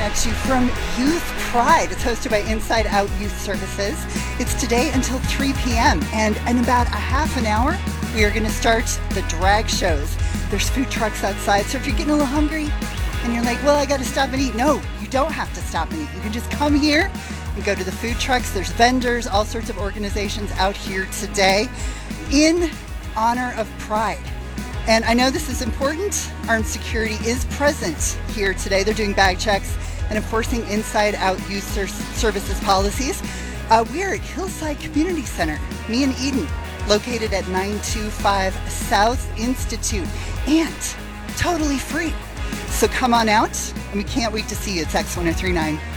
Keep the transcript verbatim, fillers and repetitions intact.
at you from Youth Pride. It's hosted by Inside Out Youth Services. It's today until three p.m. and in about a half an hour, we are going to start the drag shows. There's food trucks outside, so if you're getting a little hungry and you're like, well, I got to stop and eat. No, you don't have to stop and eat. You can just come here and go to the food trucks. There's vendors, all sorts of organizations out here today in honor of Pride. And I know this is important. Armed security is present here today. They're doing bag checks and enforcing Inside Out Youth Ser- Services policies. Uh, we are at Hillside Community Center, me and Eden, located at nine two five South Institute, and totally free. So come on out, and we can't wait to see you. It's X ten thirty-nine.